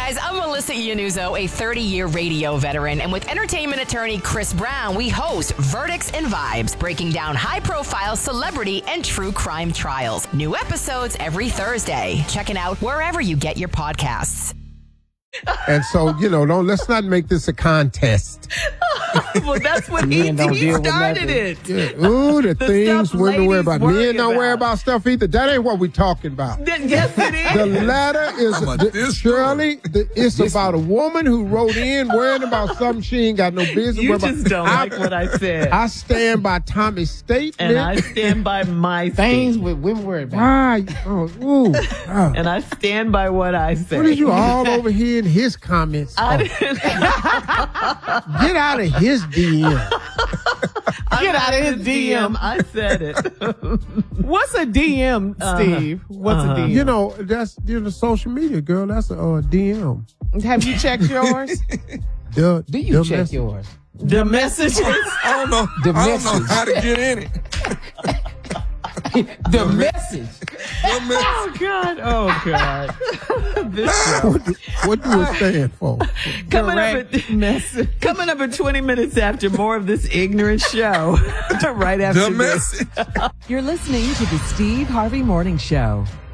guys, I'm Melissa Iannuzzo, a 30-year radio veteran, and with entertainment attorney Chris Brown, we host Verdicts and Vibes, breaking down high-profile celebrity and true crime trials. New episodes every Thursday. Check it out wherever you get your podcasts. And so, let's not make this a contest. Well, that's what he started it. Yeah. Ooh, the things women worry about. Men don't worry about stuff either. That ain't what we're talking about. Yes, it is. The letter is, Shirley, it's about a woman who wrote in worrying about something she ain't got no business you with. You just don't like what I said. I stand by Tommy's statement. And I stand by my things with women worry about. Right. And I stand by what I said. What are you all over here in his comments? Get out of his DM. Get out of his DM. I said it. What's a DM, Steve? What's a DM? That's social media, girl. That's a DM. Have you checked yours? Do you check yours? The messages. I don't know. I don't know how to get in it. The message. Oh God. What do it stand for? Coming up at 20 minutes after more of this ignorant show. Right after the message. You're listening to the Steve Harvey Morning Show.